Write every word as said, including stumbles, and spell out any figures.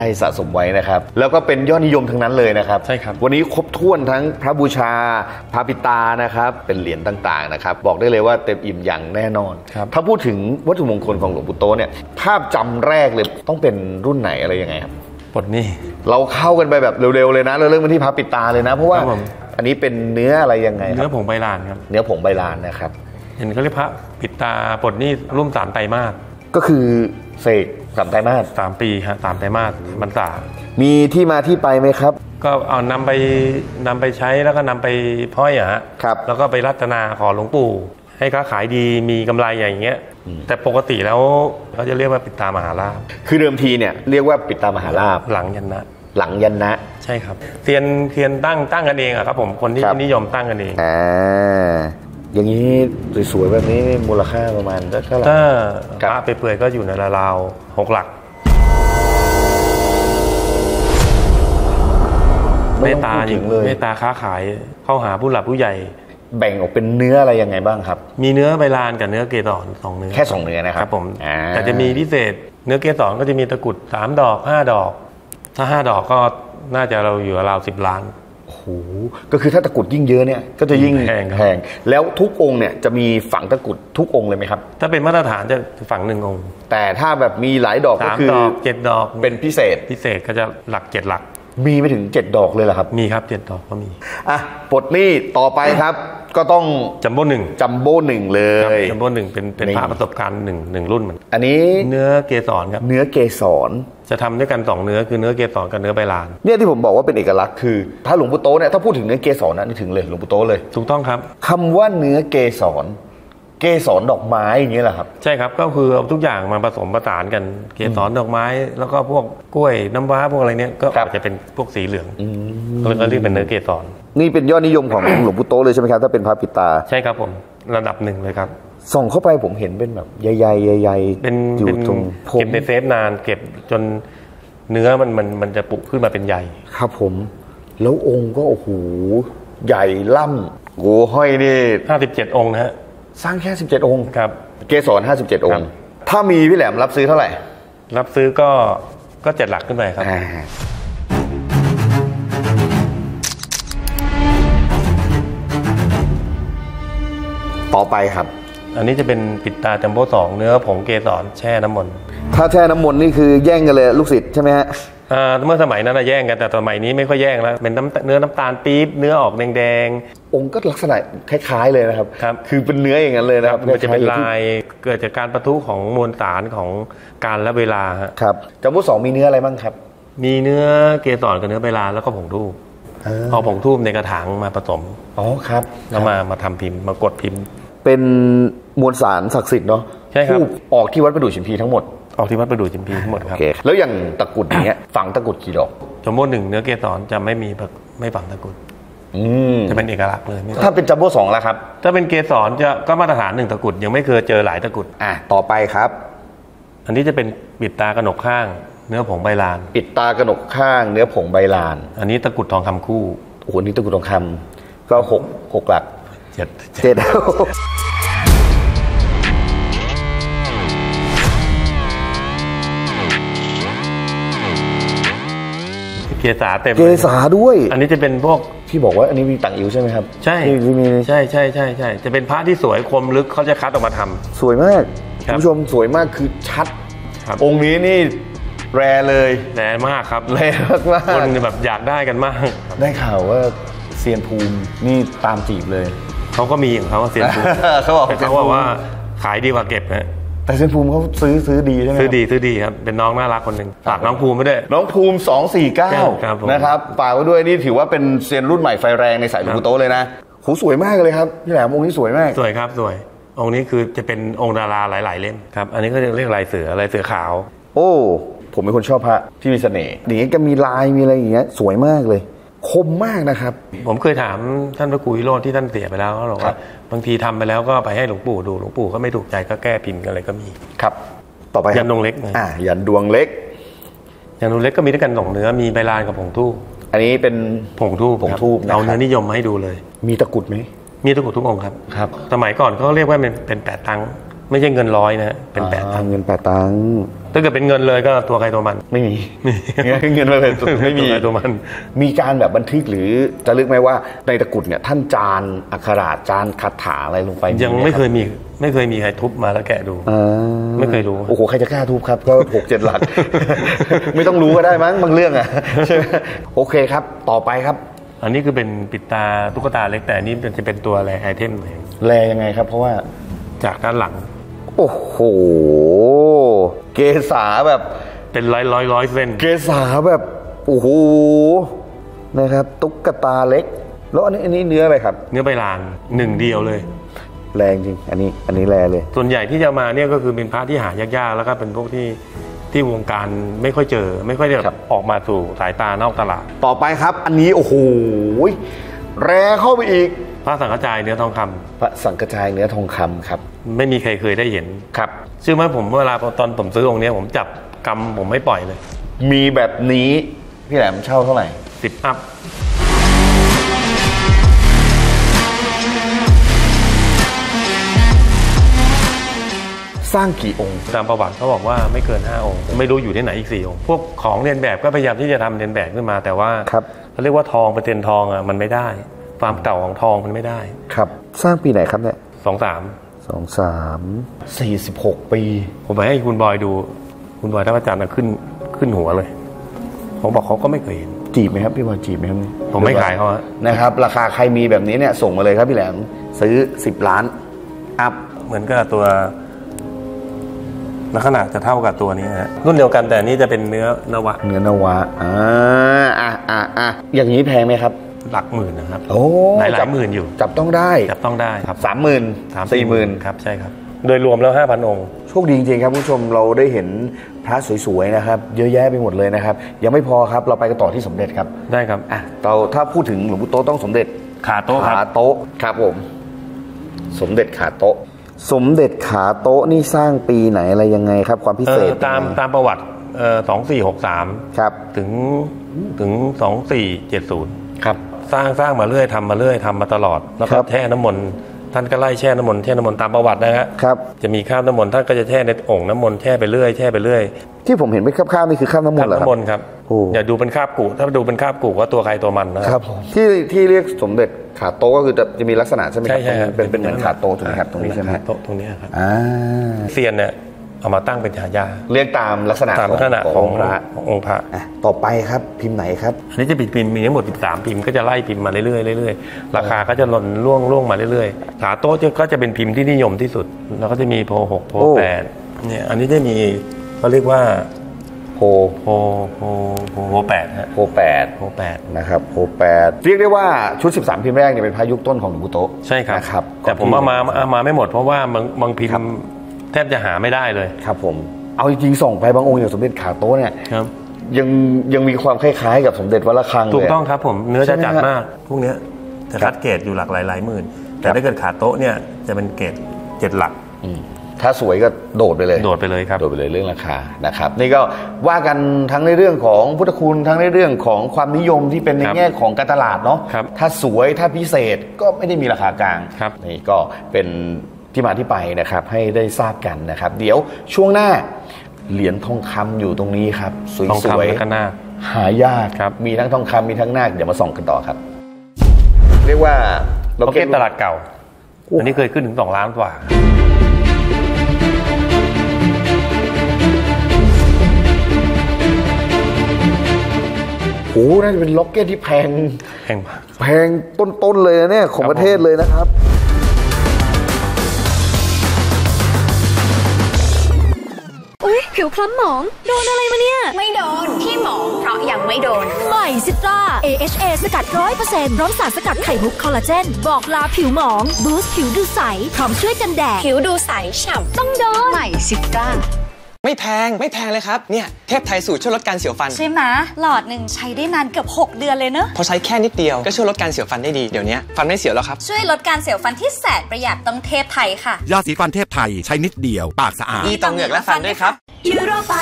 ให้สะสมไว้นะครับแล้วก็เป็นยอดนิยมทั้งนั้นเลยนะครับใช่ครับวันนี้ครบถ้วนทั้งพระบูชาพระปิตานะครับเป็นเหรียญต่างๆนะครับบอกได้เลยว่าเต็มอิ่มอย่างแน่นอนถ้าพูดถึงวัตถุมงคลของหลวงปู่โตเนี่ยภาพจำแรกเลยต้องเป็นรุ่นไหนอะไรยังไงครับปลดหนี้เราเข้ากันไปแบบเร็วๆเลยนะเราเริ่มกันที่พระปิตาเลยนะเพราะว่าอันนี้เป็นเนื้ออะไรยังไงเนื้อผงใบลานครับเนื้อผงใบลานนะครับเห็นเขาเรียกพระปิตาปลดหนี้ร่วมสามไตรมาสก็คือเสกสามไตรมาสสามปีฮะสามไตรมาสพรรษามีที่มาที่ไปไหมครับก็เอานำไปนำไปใช้แล้วก็นำไปพ้อยอะฮะครับแล้วก็ไปรัตนาขอหลวงปู่ให้ค้าขายดีมีกำไรอย่างเงี้ยแต่ปกติแล้วเขาจะเรียกว่าปิตามหาลาภคือเดิมทีเนี่ยเรียกว่าปิตามหาลาภหลังยันนะหลังยันนะใช่ครับเทียนเทียนตั้งตั้งกันเองอะครับผมคนที่นิยมตั้งกันเองอ่าอย่างนี้สวยๆแบบนี้มูลค่าประมาณเท่าไหร่ถ้าพระไปเปื่อยก็อยู่ในราวๆหกหลักเมตตาอย่างเมตตาค้าขายเข้าหาผู้หลักผู้ใหญ่แบ่งออกเป็นเนื้ออะไรยังไงบ้างครับมีเนื้อใบลานกับเนื้อเกสรสองเนื้อแค่สองเนื้อนะครับผมแต่จะมีพิเศษเนื้อเกสรก็จะมีตะกุดสามดอกห้าดอกถ้าห้าดอกก็น่าจะเราอยู่ราวสิบล้านโอ้โหก็คือถ้าตะกุดยิ่งเยอะเนี่ยก็จะยิ่งแพงแพงแล้วทุกองค์เนี่ยจะมีฝังตะกุดทุกองค์เลยไหมครับถ้าเป็นมาตรฐานจะฝังหนึ่งองค์แต่ถ้าแบบมีหลายดอกก็คือสามดอกเจ็ดดอกเป็นพิเศษพิเศษก็จะหลักเจ็ดหลักมีไปถึงเจ็ดดอกเลยเหรอครับมีครับเจ็ดดอกก็มีอ่ะปลดหนี้ต่อไปครับก็ต้องจัมโบ้หนึ่งจัมโบ้หนึ่งเลยจัมโบ้หนึ่งเป็นเป็นพระประสบการณ์หนึ่งหนึ่งรุ่นเหมือนอันนี้เนื้อเกสรครับเนื้อเกสรจะทำด้วยกันสองเนื้อคือเนื้อเกสรกับเนื้อใบลานเนี่ยที่ผมบอกว่าเป็นเอกลักษณ์คือถ้าหลวงปู่โตเนี่ยถ้าพูดถึงเนื้อเกสรนะนึกถึงเลยหลวงปู่โตเลยถูกต้องครับคำว่าเนื้อเกสรเกสรดอกไม้อย่างนี้แหละครับใช่ครับก็คือเอาทุกอย่างมาผสมผสานกันเกสรดอกไม้แล้วก็พวกกล้วยน้ำว้าพวกอะไรเนี้ยก็อาจจะเป็นพวกสีเหลืองแล้วก็เรียกเป็นเนื้อเกสรนี่เป็นยอดนิยมของหลวงปู่โตเลยใช่ไหมครับถ้าเป็นพระปิตาใช่ครับผมระดับหนึ่งเลยครับส่องเข้าไปผมเห็นเป็นแบบใหญ่ๆใหญ่ๆเป็นอยู่ตรงเก็บในเซฟนานเก็บจนเนื้อมันมันมันจะปุขึ้นมาเป็นใหญ่ครับผมแล้วองค์ก็โอ้โหใหญ่ล่ำโอ้ห้อยนี่ห้าสิบเจ็ดองค์นะฮะสร้างแค่สิบเจ็ดองค์ครับเกสรห้าสิบเจ็ดองค์ถ้ามีพี่แหลมรับซื้อเท่าไหร่รับซื้อก็ก็เจ็ดหลักขึ้นไปครับต่อไปครับอันนี้จะเป็นปิดตาจัมโบ้สองเนื้อผงเกสรแช่น้ำมนต์ถ้าแช่น้ำมนต์นี่คือแย่งกันเลยลูกศิษย์ใช่ไหมฮะเมื่อสมัยนั้นแย่งกันแต่สมัยนี้ไม่ค่อยแย่งแล้วเป็นน้ำเนื้อน้ำตาลปี๊บเนื้อออกแดงๆองค์ก็ลักษณะคล้ายๆเลยนะครับครับคือเป็นเนื้ออย่างนั้นเลยนะครับมันจะเป็นลายเกิดจากการปะทุของมวลสารของการและเวลาครับจัมโบ้สองมีเนื้ออะไรบ้างครับมีเนื้อเกสรกับเนื้อใบลานแล้วก็ผงทูบเอาผงทูบในกระถางมาผสมอ๋อครับแล้วมามาทำพิมพ์มากดพิมพ์เป็นมวลสารศักดิ์สิทธิ์เนาะใช่ครับออกที่วัดประดู่ชิมพีทั้งหมดออกที่วัดประดู่ชิมพีทั้งหมดครับแล้วอย่างตะกุดอย่างเงี้ยฝังตะกุดกี่ดอกจัมโบ้หนึ่งเนื้อเกสรจะไม่มีไม่ฝังตะกุดจะเป็นเอกลักษณ์เลยถ้าเป็นจัมโบ้สองล่ะครับถ้าเป็นเกสรจะก็มาตรฐานหนึ่งตะกุดยังไม่เคยเจอหลายตะกุดอ่ะต่อไปครับอันนี้จะเป็นปิดตากระหนกข้างเนื้อผงใบลานปิดตากระหนกข้างเนื้อผงใบลานอันนี้ตะกุดทองคำคู่โอ้โหนี่ตะกุดทองคำก็หกหกหลักเจ็ดเจ็ดเกษาเต็มเกษาด้วยอันนี้จะเป็นพวกที่บอกว่าอันนี้มีต่างอิ๋วใช่ไหมครับใช่ใช่ใช่ใช่ใช่จะเป็นพระที่สวยคมลึกเขาจะคัดออกมาทำสวยมากคุณผู้ชมสวยมากคือชัดองค์นี้นี่แรเลยแรมากครับแรมากคนแบบอยากได้กันมากได้ข่าวว่าเซียนภูมินี่ตามจีบเลยเขาก็มีของเขาเซียนภูมิเขาบอกเขาบอกว่าขายดีกว่าเก็บนะแต่เซียนภูมิเขาซื้อซื้อดีใช่ไหมซื้อดีซื้อดีครับเป็นน้องน่ารักคนหนึ่งฝากน้องภูมิไปด้วยน้องภูมิสองสี่เก้านะครับฝากไว้ด้วยนี่ถือว่าเป็นเซียนรุ่นใหม่ไฟแรงในสายหลวงปู่โตเลยนะโหสวยมากเลยครับพี่แหลมองค์นี้สวยมากสวยครับสวยองค์นี้คือจะเป็นองค์ดาราหลายๆเล่มครับอันนี้ก็เรียกลายเสือลายเสือขาวโอ้ผมเป็นคนชอบพระที่มีเสน่ห์อย่างนี้ก็มีลายมีอะไรอย่างเงี้ยสวยมากเลยคมมากนะครับผมเคยถามท่านพระครูวิโรจน์ที่ท่านเสียไปแล้วเขาบอกว่าบางทีทำไปแล้วก็ไปให้หลวงปู่ดูหลวงปู่ก็ไม่ถูกใจก็แก้พิมพ์อะไรก็มีครับต่อไปยันดวงเล็กอ่ายันดวงเล็กยันดวงเล็กก็มีด้วยกันสองเนื้อมีใบลานกับผงทูบอันนี้เป็นผงทูบผงทูบเอาเนื้อนิยมมาให้ดูเลยมีตะกุดไหมมีตะกุดทุกองค์ครับครับสมัยก่อนเขาเรียกว่าเป็นเป็นแปดตังค์ไม่ใช่เงินร้อยนะเป็นแปดตังค์เงินแปดตังค์ถ้าเกิดเป็นเงินเลยก็ตัวใครตัวมันไม่มีเงินเลยไม่มีตัวมันมีการแบบบันทึกหรือจะลึกไหมว่าในตะกุดเนี่ยท่านจานอักขระจานคาถาอะไรลงไปยังไม่เคยมีไม่เคยมีใครทุบมาแล้วแกะดูไม่เคยรู้โอ้โหใครจะกล้าทุบครับก็หกเจ็ดหลักไม่ต้องรู้ก็ได้มั้งบางเรื่องอ่ะใช่ไหมโอเคครับต่อไปครับอันนี้คือเป็นปิดตาตุ๊กตาเล็กแต่อันนี้จะเป็นตัวแรไอเทมเลยแรยังไงครับเพราะว่าจากด้านหลังโอ้โหเกษาแบบเป็นร้อยร้อยร้อยเส้นเกษาแบบโอ้โหนะครับตุ๊กตาเล็กแล้วอันนี้อันนี้เนื้ออะไรครับเนื้อใบลานหนึ่งเดียวเลยแรงจริงอันนี้อันนี้แรงเลยส่วนใหญ่ที่จะมาเนี่ยก็คือเป็นพระที่หายากๆแล้วก็เป็นพวกที่ที่วงการไม่ค่อยเจอไม่ค่อยได้ออกมาสู่สายตานอกตลาดต่อไปครับอันนี้โอ้โหแรเข้าไปอีกพระสังฆจายเนื้อทองคำพระสังฆจายเนื้อทองคำครับไม่มีใครเคยได้เห็นครับซึ่งเมื่อผมเวลาตอนผมซื้อองค์นี้ผมจับกำผมไม่ปล่อยเลยมีแบบนี้พี่แหลมเช่าเท่าไหร่สิบอัพสร้างกี่องค์ตามประวัติเขาบอกว่าไม่เกินห้าองค์ไม่รู้อยู่ที่ไหนอีกสี่องค์พวกของเรียนแบบก็พยายามที่จะทำเรียนแบบขึ้นมาแต่ว่าเขาเรียกว่าทองเปอร์เซ็นต์ทองอ่ะมันไม่ได้ความเก่าของทองมันไม่ได้ครับสร้างปีไหนครับเนี่ยสองสามสองสามสี่สิบหกปีผมไปให้คุณบอยดูคุณบอยท่านอาจารย์ขึ้นขึ้นหัวเลยผมบอกเขาก็ไม่เคยเห็นจีบไหมครับพี่บอยจีบไหมครับผมไม่ขายเขาฮะนะครับราคาใครมีแบบนี้เนี่ยส่งมาเลยครับพี่แหลมซื้อสิบล้านอัพเหมือนกับตัวลักษณะจะเท่ากับตัวนี้ฮะรุ่นเดียวกันแต่นี้จะเป็นเนื้อนวะเนื้อนวะอ่าอ่าอ่าอ่าอย่างนี้แพงไหมครับหลักหมื่นนะครับโอ้หลายหลายหมื่นอยู่จับต้องได้จับต้องได้ครับสามหมื่นสี่หมื่นครับใช่ครับโดยรวมแล้วห้าพันองค์โชคดีจริงๆครับผู้ชมเราได้เห็นพระสวยๆนะครับเยอะแยะไปหมดเลยนะครับยังไม่พอครับเราไปกันต่อที่สมเด็จครับได้ครับอ่ะเราถ้าพูดถึงหลวงปู่โตต้องสมเด็จขาโต๊ะขาโต๊ะครับผมสมเด็จขาโต๊ะสมเด็จขาโต๊ะนี่สร้างปีไหนอะไรยังไงครับความพิเศษตามตามประวัติสองสี่หกสามครับถึงถึงสองสี่เจ็ดศูนย์ครับสร้างสร้างมาเรื่อยทำมาเรื่อยทำมาตลอดแล้วก็แช่น้ำมนต์ท่านก็ไล่แช่น้ำมนต์แช่น้ำมนต์ตามประวัตินะฮะครับจะมีข้าวน้ำมนต์ท่านก็จะแช่ในโอ่งน้ำมนต์แช่ไปเรื่อยแช่ไปเรื่อยที่ผมเห็นเป็นข้าวๆนี่คือข้าวน้ำมนต์เหรอครับน้ำมนต์ครับอย่าดูเป็นข้าวกุถ้าดูเป็นข้าวกุว่าตัวใครตัวมันนะครับที่ที่เรียกสมเด็จขาโต๊ะก็คือจะมีลักษณะใช่ไหมครับเป็นเป็นเหมือนขาโต๊ะถูกไหมครับตรงนี้ใช่ไหมโต๊ะตรงนี้ครับอ่าเซียนเนี่ยเอามาตั้งเป็นฉายาเรียกตามลักษณะตามลักษณะของพระองค์พระต่อไปครับพิมพ์ไหนครับอันนี้จะปิดพิมพ์มีทั้งหมดสิบสามพิมพ์ก็จะไล่พิมพ์มาเรื่อยๆเรื่อยๆราคาก็จะหล่นล่วงล่วงมาเรื่อยๆขาโต๊ะก็จะเป็นพิมพ์ที่นิยมที่สุดแล้วก็จะมีโพหกโพแปดเนี่ยอันนี้จะมีเขาเรียกว่าโพโพโพโพแปดฮะโพแปดโพแปดนะครับโพแปดเรียกได้ว่าชุดสิบสามพิมพ์แรกเนี่ยเป็นพระยุคต้นของหลวงปู่โตใช่ครับนะครับแต่ผมเอามาเอามาไม่หมดเพราะว่าบางบางพิมพ์แทบจะหาไม่ได้เลยครับผมเอาจริงๆส่งไปบางองค์อย่างสมเด็จขาโต๊ะเนี่ยยังยังมีความคล้ายๆกับสมเด็จวัดระฆังเลยถูกต้องครับผมเนื้อจะจัดมากพวกนี้จะคัดเกรดอยู่หลักหลายหลายหมื่นแต่ถ้าเกิดขาโต๊ะเนี่ยจะเป็นเกรดเจ็ดหลักถ้าสวยก็โดดไปเลยโดดไปเลยครับโดดไปเลยเรื่องราคานะครับนี่ก็ว่ากันทั้งในเรื่องของพุทธคุณทั้งในเรื่องของความนิยมที่เป็นในแง่ของการตลาดเนาะถ้าสวยถ้าพิเศษก็ไม่ได้มีราคากลางนี่ก็เป็นที่มาที่ไปนะครับให้ได้ทราบกันนะครับเดี๋ยวช่วงหน้าเหรียญทองคำอยู่ตรงนี้ครับสวยๆหายากครับมีทั้งทองคำมีทั้งนาคเดี๋ยวมาส่องกันต่อครับเรียกว่าเราเก็บตลาดเก่าอันนี้เคยขึ้นถึงสองล้านกว่าโอ้น่าจะเป็นล็อกเก็ตที่แพงแพงมากแพงต้นๆเลยเนี่ยของประเทศเลยนะครับอุ๊ยผิวคล้ำหมองโดนอะไรมาเนี่ยไม่โดนที่หมองเพราะยังไม่โดนใหม่ซิตรา เอ เอช เอ สกัด ร้อยเปอร์เซ็นต์ พร้อมสารสกัดไข่มุกคอลลาเจนบอกลาผิวหมองบูสต์ผิวดูใสพร้อมช่วยกันแดดผิวดูใสฉ่ำต้องโดนใหม่ซิตราไม่แพงไม่แพงเลยครับเนี่ยเทพไทยสูตรช่วยลดการเสียวฟันใช่ไหมหลอดหนึ่งใช้ได้นานเกือบหกเดือนเลยเนอะพอใช้แค่นิดเดียวก็ช่วยลดการเสียวฟันได้ดีเดี๋ยวนี้ฟันไม่เสียวแล้วครับช่วยลดการเสียวฟันที่แสนประหยัดต้องเทพไทยค่ะยาสีฟันเทพไทยใช้นิดเดียวปากสะอาดดีต่อเหงือกและฟันด้วยครับ